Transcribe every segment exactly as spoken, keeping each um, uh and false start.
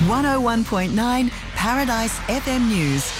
one oh one point nine Paradise F M News.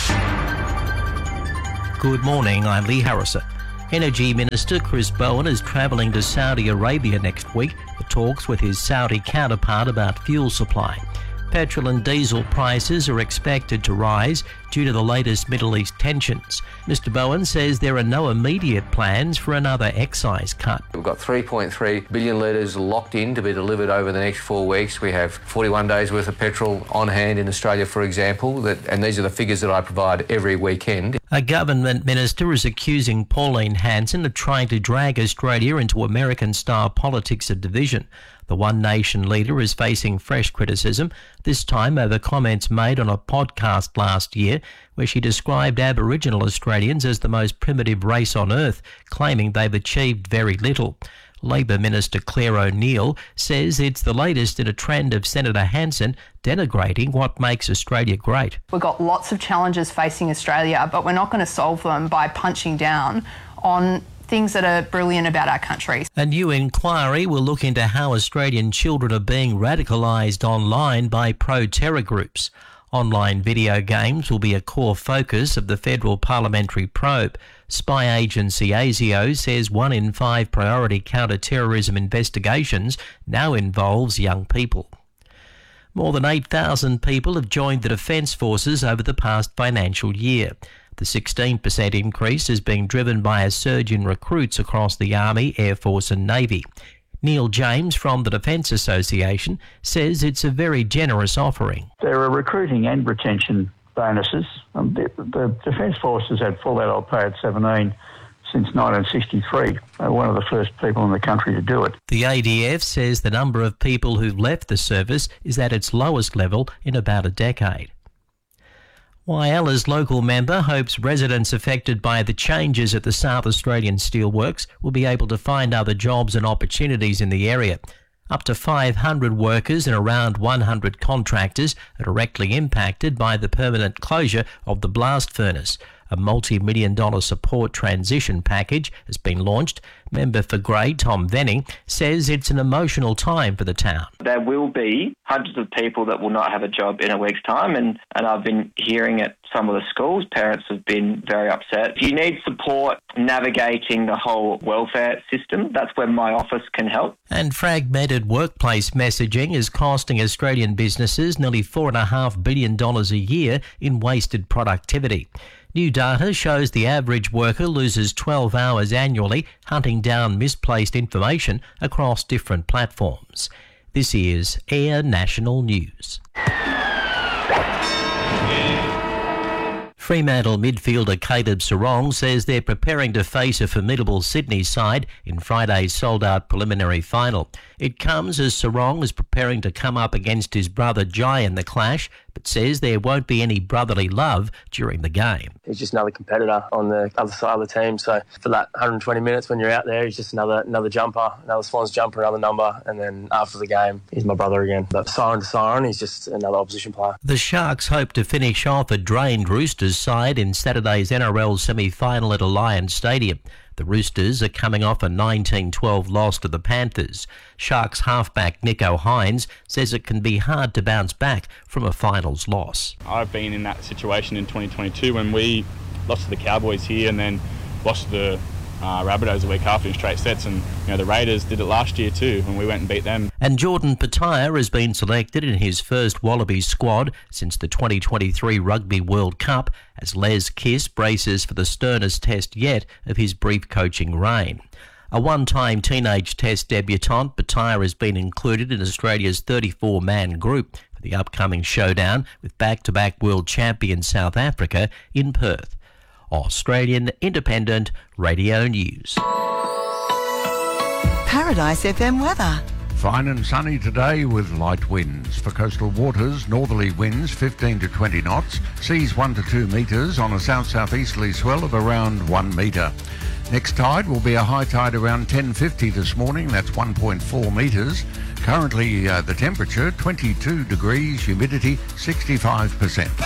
Good morning, I'm Lee Harrison. Energy Minister Chris Bowen is travelling to Saudi Arabia next week for talks with his Saudi counterpart about fuel supply. Petrol and diesel prices are expected to rise due to the latest Middle East tensions. Mister Bowen says there are no immediate plans for another excise cut. We've got three point three billion litres locked in to be delivered over the next four weeks. We have forty-one days worth of petrol on hand in Australia, for example, that, and these are the figures that I provide every weekend. A government minister is accusing Pauline Hanson of trying to drag Australia into American-style politics of division. The One Nation leader is facing fresh criticism, this time over comments made on a podcast last year where she described Aboriginal Australians as the most primitive race on earth, claiming they've achieved very little. Labor Minister Claire O'Neill says it's the latest in a trend of Senator Hanson denigrating what makes Australia great. We've got lots of challenges facing Australia, but we're not going to solve them by punching down on things that are brilliant about our country. A new inquiry will look into how Australian children are being radicalised online by pro-terror groups. Online video games will be a core focus of the federal parliamentary probe. Spy agency ASIO says one in five priority counter-terrorism investigations now involves young people. More than eight thousand people have joined the Defence Forces over the past financial year. The sixteen percent increase is being driven by a surge in recruits across the Army, Air Force and Navy. Neil James from the Defence Association says it's a very generous offering. There are recruiting and retention bonuses. Um, the, the Defence Force has had full adult pay at seventeen since nineteen sixty-three. They're one of the first people in the country to do it. The A D F says the number of people who've left the service is at its lowest level in about a decade. Whyala's local member hopes residents affected by the changes at the South Australian Steelworks will be able to find other jobs and opportunities in the area. Up to five hundred workers and around one hundred contractors are directly impacted by the permanent closure of the blast furnace. A multi-million dollar support transition package has been launched. Member for Grey, Tom Venning, says it's an emotional time for the town. There will be hundreds of people that will not have a job in a week's time, and, and I've been hearing at some of the schools, parents have been very upset. If you need support navigating the whole welfare system, that's where my office can help. And fragmented workplace messaging is costing Australian businesses nearly four point five billion dollars a year in wasted productivity. New data shows the average worker loses twelve hours annually hunting down misplaced information across different platforms. This is Air National News. Fremantle midfielder Caleb Serong says they're preparing to face a formidable Sydney side in Friday's sold-out preliminary final. It comes as Serong is preparing to come up against his brother Jai in the clash, but says there won't be any brotherly love during the game. He's just another competitor on the other side of the team, so for that one hundred twenty minutes when you're out there, he's just another another jumper, another Swans jumper, another number, and then after the game, he's my brother again. But siren to siren, he's just another opposition player. The Sharks hope to finish off a drained Roosters side in Saturday's N R L semi-final at Alliance Stadium. The Roosters are coming off a nineteen twelve loss to the Panthers. Sharks halfback Nico Hines says it can be hard to bounce back from a finals loss. I've been in that situation in twenty twenty-two when we lost to the Cowboys here and then lost to the uh, Rabbitohs a week after in straight sets, and you know the Raiders did it last year too when we went and beat them. And Jordan Petaia has been selected in his first Wallabies squad since the twenty twenty-three Rugby World Cup as Les Kiss braces for the sternest test yet of his brief coaching reign. A one-time teenage test debutant, Petaia has been included in Australia's thirty-four man group for the upcoming showdown with back-to-back world champion South Africa in Perth. Australian Independent Radio News. Paradise F M weather. Fine and sunny today with light winds. For coastal waters, northerly winds fifteen to twenty knots, seas one to two metres on a south-southeasterly swell of around one metre. Next tide will be a high tide around ten fifty this morning, that's one point four metres. Currently uh, the temperature twenty-two degrees, humidity sixty-five percent.